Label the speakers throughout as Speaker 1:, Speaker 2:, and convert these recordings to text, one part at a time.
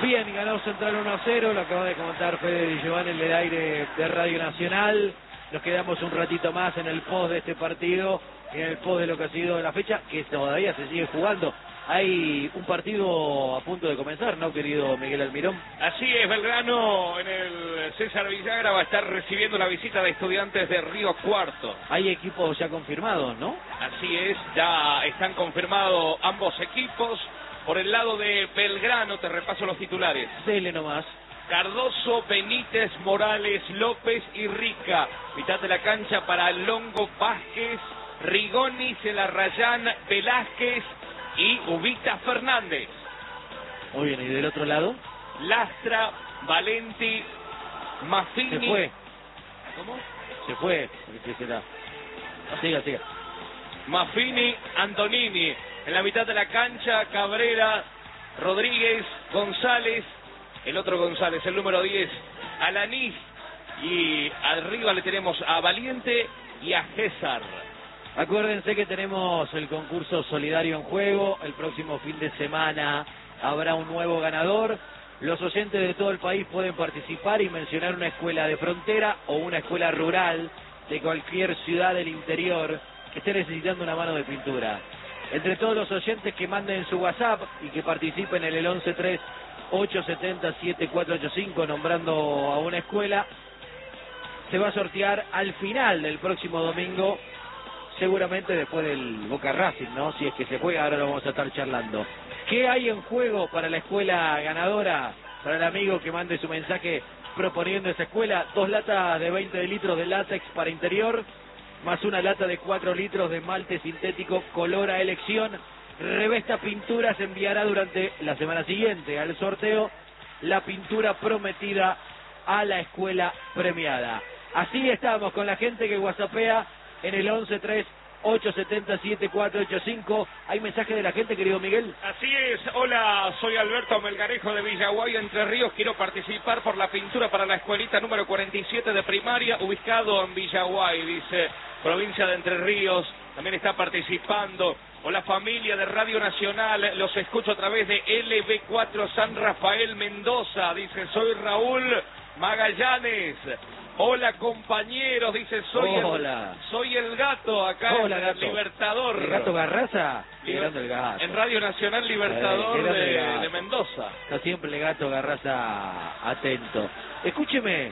Speaker 1: Bien, ganó Central 1-0, lo acaba de comentar Fede Di Giovanni en el aire de Radio Nacional. Nos quedamos un ratito más en el post de este partido, en el post de lo que ha sido la fecha, que todavía se sigue jugando. Hay un partido a punto de comenzar, ¿no, querido Miguel Almirón?
Speaker 2: Así es, Belgrano en el César Villagra va a estar recibiendo la visita de Estudiantes de Río Cuarto.
Speaker 1: Hay equipos ya confirmados, ¿no?
Speaker 2: Así es, ya están confirmados ambos equipos. Por el lado de Belgrano, te repaso los titulares.
Speaker 1: Dele nomás.
Speaker 2: Cardoso, Benítez, Morales, López y Rica. Mitad de la cancha para Longo, Vázquez, Rigoni, Celarrayán, Velázquez y Ubita Fernández.
Speaker 1: Muy bien, ¿y del otro lado?
Speaker 2: Lastra, Valenti, Maffini.
Speaker 1: Se fue.
Speaker 2: ¿Cómo?
Speaker 1: Se fue. ¿Qué será? Siga, siga.
Speaker 2: Maffini, Antonini. En la mitad de la cancha, Cabrera, Rodríguez, González. El otro González, el número 10, Alanís. Y arriba le tenemos a Valiente y a César.
Speaker 1: Acuérdense que tenemos el concurso solidario en juego. El próximo fin de semana habrá un nuevo ganador. Los oyentes de todo el país pueden participar y mencionar una escuela de frontera o una escuela rural de cualquier ciudad del interior que esté necesitando una mano de pintura. Entre todos los oyentes que manden su WhatsApp y que participen en el 1138707485 nombrando a una escuela, se va a sortear al final del próximo domingo, seguramente después del Boca Racing, ¿no? Si es que se juega, ahora lo vamos a estar charlando. ¿Qué hay en juego para la escuela ganadora? Para el amigo que mande su mensaje proponiendo esa escuela, 2 latas de 20 litros de látex para interior, más una lata de 4 litros de malte sintético color a elección. Revesta Pinturas enviará durante la semana siguiente al sorteo la pintura prometida a la escuela premiada. Así estamos con la gente que whatsappea en el 1138707485. ¿Hay mensaje de la gente, querido Miguel?
Speaker 2: Así es. Hola, soy Alberto Melgarejo de Villaguay, Entre Ríos. Quiero participar por la pintura para la escuelita número 47 de primaria, ubicado en Villaguay, dice, provincia de Entre Ríos. También está participando. Hola, familia de Radio Nacional, los escucho a través de LB4 San Rafael Mendoza, dice, soy Raúl Magallanes. Hola, compañeros, dice, soy el gato acá.
Speaker 1: Hola,
Speaker 2: en
Speaker 1: gato.
Speaker 2: Libertador.
Speaker 1: ¿El gato Garraza? Grande el gato.
Speaker 2: En Radio Nacional Libertador de Mendoza.
Speaker 1: Está siempre el gato Garraza atento. Escúcheme,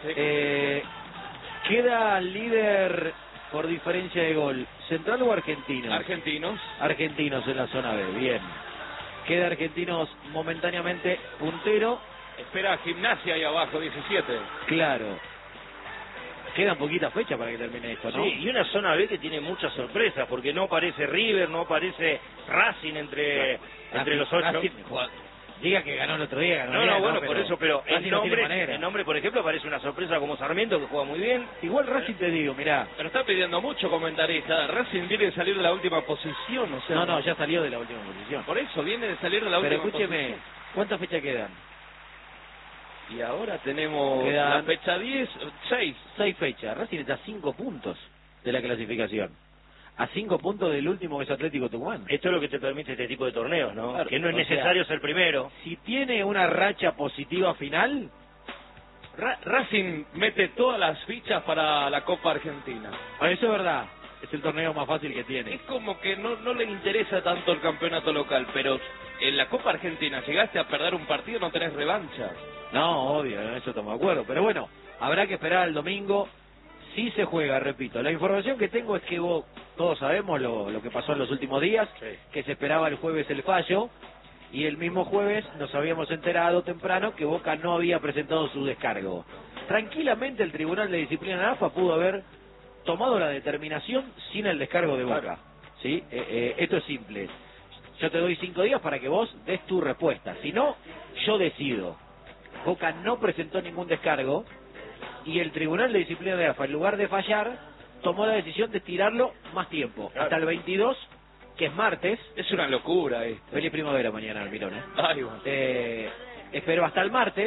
Speaker 1: queda líder por diferencia de gol, ¿Central o Argentinos?
Speaker 2: Argentinos.
Speaker 1: Argentinos en la zona B, bien. Queda Argentinos momentáneamente puntero.
Speaker 2: Espera Gimnasia ahí abajo, 17.
Speaker 1: Claro. Quedan poquitas fechas para que termine esto, ¿no?
Speaker 3: Sí, y una zona B que tiene muchas sorpresas, porque no aparece River, no aparece Racing entre los 8.
Speaker 1: Racing, diga que ganó el otro día, ganó
Speaker 3: No,
Speaker 1: bueno,
Speaker 3: por eso, pero el
Speaker 1: nombre,
Speaker 3: nombre, por ejemplo, aparece una sorpresa como Sarmiento, que juega muy bien.
Speaker 1: Igual Racing, te digo, mirá.
Speaker 2: Pero está pidiendo mucho comentarista. Racing viene de salir de la última posición, o sea.
Speaker 1: No, ya salió de la última posición.
Speaker 2: Por eso, viene de salir de la última posición.
Speaker 1: Pero escúcheme, ¿cuántas fechas quedan?
Speaker 2: Y ahora tenemos la fecha 10, 6
Speaker 1: fechas. Racing está a 5 puntos de la clasificación. A 5 puntos del último, que es Atlético Tucumán.
Speaker 3: Esto es lo que te permite este tipo de torneos, ¿no?
Speaker 1: Claro,
Speaker 3: que no es necesario ser primero.
Speaker 1: Si tiene una racha positiva final,
Speaker 2: Racing mete todas las fichas para la Copa Argentina.
Speaker 1: Eso es verdad. Es el torneo más fácil que tiene.
Speaker 2: Es como que no le interesa tanto el campeonato local, pero en la Copa Argentina llegaste a perder un partido, no tenés revancha.
Speaker 1: No, obvio, en eso estamos de acuerdo. Pero bueno, habrá que esperar al domingo. Sí se juega, repito. La información que tengo es que todos sabemos lo que pasó en los últimos días,
Speaker 3: sí,
Speaker 1: que se esperaba el jueves el fallo, y el mismo jueves nos habíamos enterado temprano que Boca no había presentado su descargo. Tranquilamente el Tribunal de Disciplina de AFA pudo haber tomado la determinación sin el descargo de Boca.
Speaker 3: Claro.
Speaker 1: ¿Sí? Esto es simple. Yo te doy 5 días para que vos des tu respuesta. Si no, yo decido. Boca no presentó ningún descargo y el Tribunal de Disciplina de AFA, en lugar de fallar, tomó la decisión de estirarlo más tiempo,
Speaker 3: claro,
Speaker 1: hasta el 22, que es martes.
Speaker 2: Es una locura esto.
Speaker 1: Feliz primavera mañana, Almirón.
Speaker 2: Ay, bueno.
Speaker 1: Espero hasta el martes.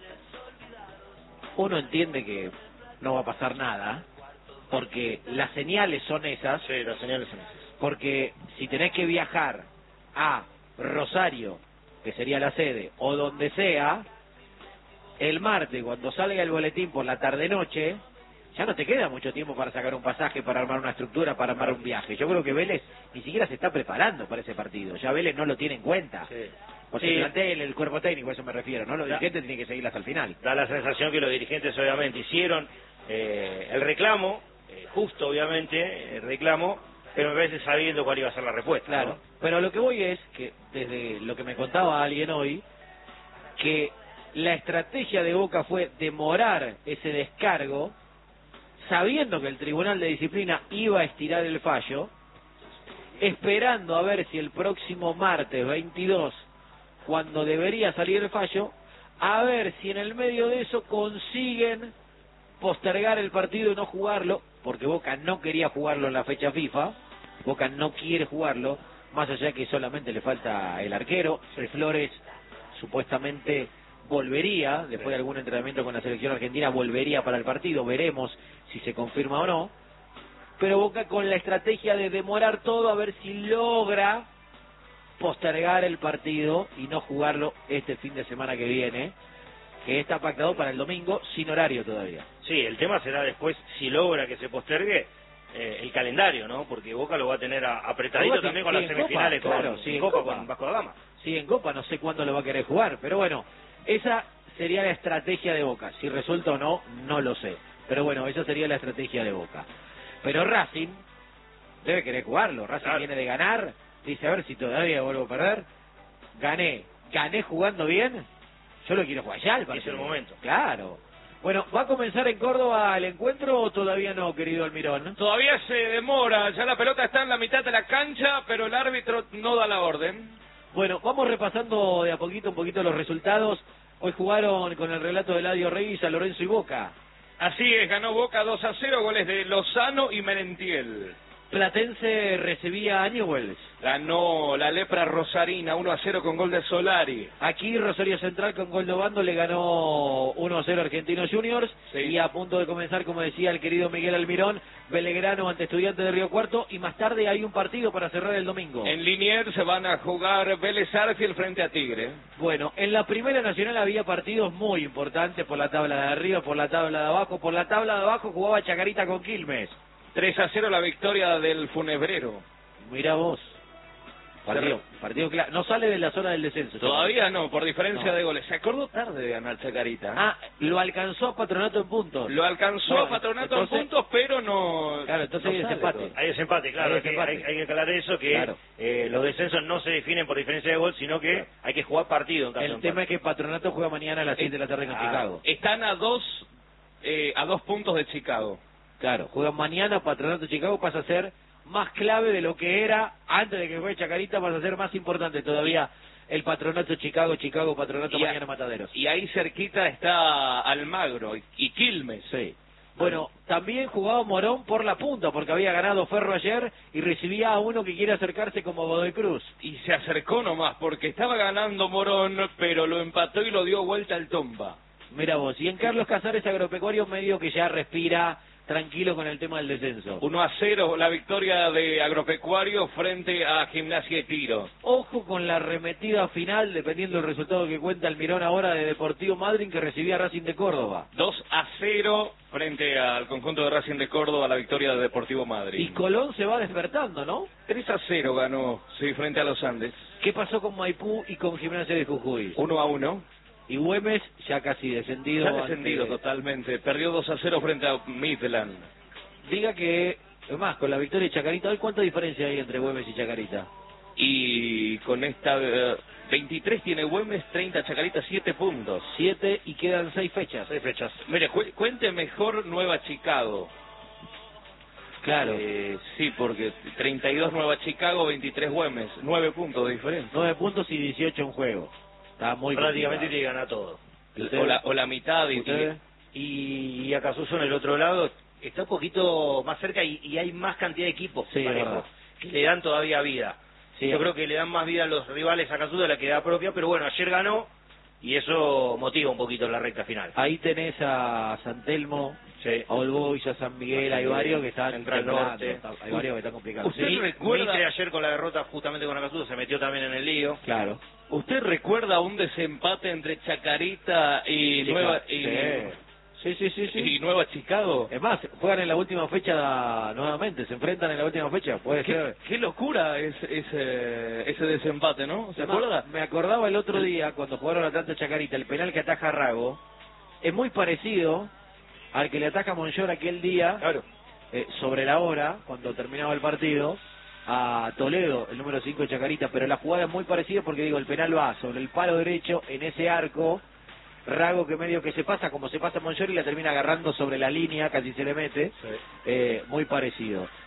Speaker 1: Uno entiende que no va a pasar nada, porque las señales son esas.
Speaker 3: Sí, las señales son esas.
Speaker 1: Porque si tenés que viajar a Rosario que sería la sede, o donde sea, el martes, cuando salga el boletín por la tarde-noche, ya no te queda mucho tiempo para sacar un pasaje, para armar una estructura, para armar un viaje. Yo creo que Vélez ni siquiera se está preparando para ese partido. Ya Vélez no lo tiene en cuenta.
Speaker 3: Sí.
Speaker 1: Porque el plantel, el cuerpo técnico, a eso me refiero, ¿no? Los dirigentes tienen que seguir hasta el final.
Speaker 3: Da la sensación que los dirigentes obviamente hicieron el reclamo, justo obviamente, el reclamo, pero me parece sabiendo cuál iba a ser la respuesta.
Speaker 1: Claro.
Speaker 3: ¿no?
Speaker 1: Pero lo que voy es que, desde lo que me contaba alguien hoy, que la estrategia de Boca fue demorar ese descargo, sabiendo que el Tribunal de Disciplina iba a estirar el fallo, esperando a ver si el próximo martes 22, cuando debería salir el fallo, a ver si en el medio de eso consiguen postergar el partido y no jugarlo, porque Boca no quería jugarlo en la fecha FIFA, Boca no quiere jugarlo, más allá de que solamente le falta el arquero, Flores supuestamente volvería, después de algún entrenamiento con la selección argentina, volvería para el partido, veremos si se confirma o no, pero Boca con la estrategia de demorar todo a ver si logra postergar el partido y no jugarlo este fin de semana que viene, que está pactado para el domingo sin horario todavía.
Speaker 3: Sí, el tema será después si logra que se postergue el calendario, ¿no? Porque Boca lo va a tener apretadito
Speaker 1: Boca
Speaker 3: también con
Speaker 1: sí,
Speaker 3: las
Speaker 1: en
Speaker 3: semifinales,
Speaker 1: Copa, claro, sí, en Copa
Speaker 3: con Vasco da Gama.
Speaker 1: Sí, en Copa no sé cuándo lo va a querer jugar, pero bueno, esa sería la estrategia de Boca. Si resulta o no, no lo sé. Pero bueno, esa sería la estrategia de Boca. Pero Racing debe querer jugarlo. Racing
Speaker 3: Claro.
Speaker 1: viene de ganar, dice a ver si todavía vuelvo a perder. Gané jugando bien, yo lo quiero jugar ya el partido.
Speaker 3: Es el momento.
Speaker 1: Claro. Bueno, ¿va a comenzar en Córdoba el encuentro o todavía no, querido Almirón?
Speaker 2: Todavía se demora, ya la pelota está en la mitad de la cancha, pero el árbitro no da la orden.
Speaker 1: Bueno, vamos repasando de a poquito un poquito los resultados. Hoy jugaron con el relato de Eladio Reyes a Lorenzo y Boca.
Speaker 2: Así es, ganó Boca 2-0, goles de Lozano y Merentiel.
Speaker 1: Platense recibía a Newell's.
Speaker 2: Ganó la Lepra Rosarina 1-0 con gol de Solari.
Speaker 1: Aquí Rosario Central con gol de Obando le ganó 1-0 Argentinos Juniors.
Speaker 2: Sí.
Speaker 1: Y a punto de comenzar, como decía el querido Miguel Almirón, Belgrano ante Estudiantes de Río Cuarto. Y más tarde hay un partido para cerrar el domingo.
Speaker 2: En Liniers se van a jugar Vélez Arfield frente a Tigre.
Speaker 1: Bueno, en la Primera Nacional había partidos muy importantes por la tabla de arriba, por la tabla de abajo. Por la tabla de abajo jugaba Chacarita con Quilmes.
Speaker 2: 3-0 la victoria del Funebrero.
Speaker 1: Mirá vos. Partido claro. No sale de la zona del descenso.
Speaker 2: Todavía no, por diferencia
Speaker 1: No.
Speaker 2: de goles. Se acordó tarde de ganar Chacarita.
Speaker 1: Ah, lo alcanzó a Patronato en puntos.
Speaker 2: Lo alcanzó
Speaker 1: No,
Speaker 2: a Patronato
Speaker 1: entonces-
Speaker 2: en puntos, pero no...
Speaker 1: Claro, entonces
Speaker 2: no
Speaker 1: hay
Speaker 2: sale
Speaker 1: desempate.
Speaker 2: todavía.
Speaker 3: Hay desempate, claro,
Speaker 1: Hay desempate.
Speaker 3: Hay que aclarar eso, que
Speaker 1: Claro.
Speaker 3: los descensos no se definen por diferencia de gol, sino que hay que jugar partido en caso de
Speaker 1: El
Speaker 3: empate.
Speaker 1: tema es que Patronato juega mañana a las 7 de la tarde con Chicago.
Speaker 2: Están a dos puntos de Chicago.
Speaker 1: Claro, juegan mañana, Patronato Chicago pasa a ser más clave de lo que era antes de que juegue Chacarita, pasa a ser más importante todavía el Patronato Chicago, Patronato
Speaker 2: Y a-
Speaker 1: mañana Mataderos.
Speaker 2: Y ahí cerquita está Almagro y Quilmes.
Speaker 1: Sí. Bueno, también jugaba Morón por la punta, porque había ganado Ferro ayer y recibía a uno que quiere acercarse como Godoy Cruz.
Speaker 2: Y se acercó nomás, porque estaba ganando Morón, pero lo empató y lo dio vuelta al Tomba.
Speaker 1: Mira vos, y en Carlos Casares Agropecuario medio que ya respira tranquilo con el tema del descenso.
Speaker 2: 1-0 la victoria de Agropecuario frente a Gimnasia y Tiro.
Speaker 1: Ojo con la arremetida final, dependiendo del resultado que cuenta Almirón ahora, de Deportivo Madryn, que recibía a Racing de Córdoba.
Speaker 2: 2-0 frente al conjunto de Racing de Córdoba, la victoria de Deportivo
Speaker 1: Y
Speaker 2: Madrid.
Speaker 1: Colón se va despertando, ¿no?
Speaker 2: 3-0 ganó, sí, frente a los Andes.
Speaker 1: ¿Qué pasó con Maipú y con Gimnasia de Jujuy?
Speaker 2: 1-1.
Speaker 1: Y Güemes ya casi descendido.
Speaker 2: Ya descendido
Speaker 1: ante-
Speaker 2: totalmente. Perdió 2-0 frente a Midland.
Speaker 1: Diga que, es más, con la victoria de Chacarita, ¿hoy cuánta diferencia hay entre Güemes y Chacarita?
Speaker 2: Y con esta 23 tiene Güemes, 30 Chacarita, 7 puntos.
Speaker 1: 7 y quedan 6 fechas.
Speaker 3: 6 fechas.
Speaker 2: Mire, cuente mejor Nueva Chicago.
Speaker 1: Claro.
Speaker 2: Sí, porque 32 Nueva Chicago, 23 Güemes. 9 puntos de diferencia.
Speaker 1: 9 puntos y 18 en juego. Está muy
Speaker 3: Prácticamente
Speaker 1: complicado.
Speaker 3: tiene que ganar todo.
Speaker 2: O la mitad.
Speaker 1: ¿Ustedes?
Speaker 3: Y Acasuso en el otro lado está un poquito más cerca y hay más cantidad de equipos
Speaker 1: Sí, es
Speaker 3: parejos,
Speaker 1: verdad.
Speaker 3: que le dan todavía vida.
Speaker 1: Sí,
Speaker 3: Yo creo que le dan más vida a los rivales a Acasuso de la que da propia, pero bueno, ayer ganó y eso motiva un poquito la recta final.
Speaker 1: Ahí tenés a San Telmo,
Speaker 3: Sí.
Speaker 1: a Old Boys, a San Miguel, hay varios que están
Speaker 3: Central
Speaker 1: temblando,
Speaker 3: Norte.
Speaker 1: hay varios que están complicados.
Speaker 2: ¿Usted
Speaker 1: Sí,
Speaker 2: recuerda?
Speaker 3: Mitre ayer con la derrota justamente con Acasuso se metió también en el lío.
Speaker 1: claro.
Speaker 2: ¿Usted recuerda un desempate entre Chacarita y Nueva Chicago?
Speaker 1: Es más, juegan en la última fecha nuevamente, se enfrentan en la última fecha, puede ser.
Speaker 2: Qué locura ese desempate, ¿no? ¿Se acuerda?
Speaker 1: Me acordaba el otro día, cuando jugaron Atlanta Chacarita, el penal que ataja Rago, es muy parecido al que le ataca Monchor aquel día,
Speaker 3: Claro.
Speaker 1: sobre la hora, cuando terminaba el partido, a Toledo, el número 5 de Chacarita, pero la jugada es muy parecida porque, digo, el penal va sobre el palo derecho, en ese arco, Rago que medio que se pasa, como se pasa Monchor, y la termina agarrando sobre la línea, casi se le mete, muy parecido.